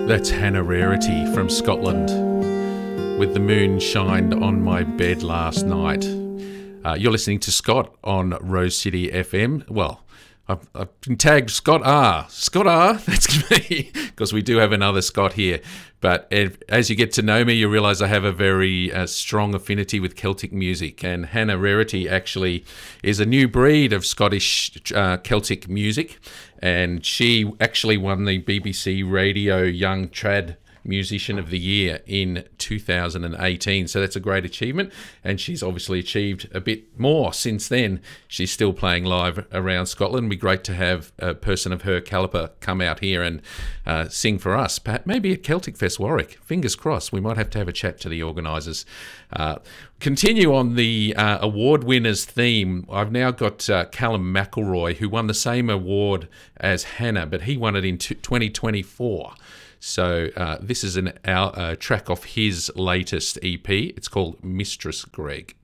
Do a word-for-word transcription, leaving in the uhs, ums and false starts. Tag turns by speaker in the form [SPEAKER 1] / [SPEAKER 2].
[SPEAKER 1] That's Hannah Rarity from Scotland with The Moon Shined on My Bed Last Night. Uh, you're listening to Scott on Rose City F M. Well, I've, I've been tagged Scott R. Scott R, that's me, because we do have another Scott here. But if, as you get to know me, you realise I have a very uh, strong affinity with Celtic music. And Hannah Rarity actually is a new breed of Scottish uh, Celtic music. And she actually won the B B C Radio Young Trad Musician of the Year in two thousand eighteen. So that's a great achievement, and she's obviously achieved a bit more since then. She's still playing live around Scotland. It'd be great to have a person of her calibre come out here and uh, sing for us. Perhaps maybe at Celtic Fest Warwick. Fingers crossed. We might have to have a chat to the organisers. Uh, continue on the uh, award winners theme. I've now got uh, Callum McElroy, who won the same award as Hannah, but he won it in twenty twenty-four. So uh, this is an our, uh, track off his latest E P. It's called Mistress Greg.